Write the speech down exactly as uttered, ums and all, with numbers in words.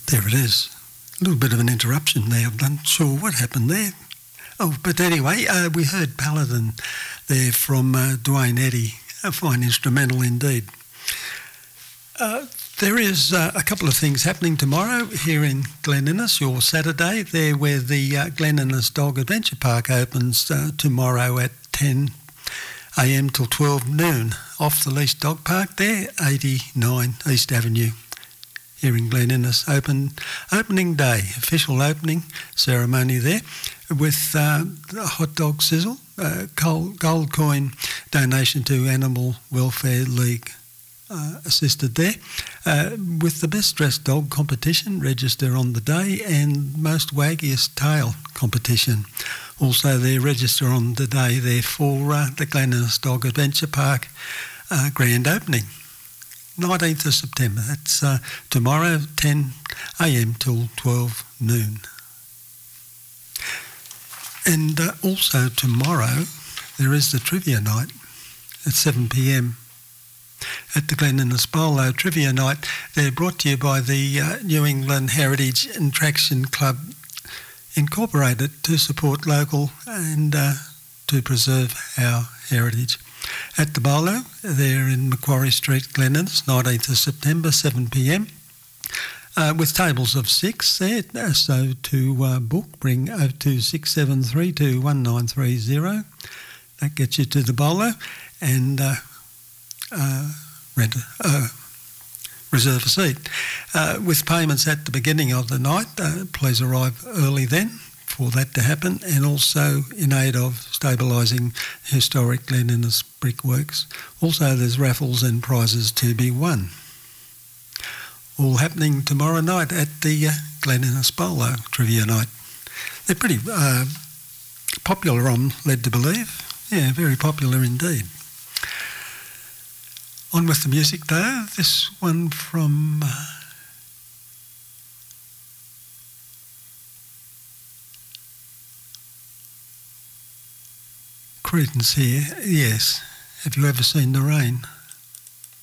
There it is. A little bit of an interruption there. I'm not sure what happened there. Oh, but anyway, uh, we heard Paladin there from uh, Dwayne Eddy. A fine instrumental indeed. Uh, there is uh, a couple of things happening tomorrow here in Glen Innes, your Saturday, there where the uh, Glen Innes Dog Adventure Park opens uh, tomorrow at ten a m till twelve noon. Off the Leash Dog Park there, eighty-nine East Avenue. Here in Glen Innes, open, opening day, official opening ceremony there with uh, a hot dog sizzle, uh, gold, gold coin donation to Animal Welfare League uh, assisted there, uh, with the best dressed dog competition, register on the day, and most waggiest tail competition. Also there, register on the day there for uh, the Glen Innes Dog Adventure Park uh, grand opening. nineteenth of September, that's uh, tomorrow, ten a m till twelve noon. And uh, also tomorrow, there is the trivia night at seven p m at the Glen Innes Bolo Trivia Night. They're brought to you by the uh, New England Heritage and Traction Club Incorporated to support local and uh, to preserve our heritage. At the Bolo, there in Macquarie Street, Glen Innes, nineteenth of September, seven p m, uh, with tables of six there. Uh, so to uh, book, bring oh two six seven three two one nine three zero. That gets you to the Bolo, and uh, uh, rent, uh, reserve a seat. Uh, with payments at the beginning of the night, uh, please arrive early then for that to happen, and also in aid of stabilising historic Glen Innes brickworks. Also there's raffles and prizes to be won. All happening tomorrow night at the uh, Glen Innes Bolo Trivia Night. They're pretty uh, popular, I'm led to believe. Yeah, very popular indeed. On with the music though, this one from... Uh, Creedence here, yes. Have you ever seen the rain?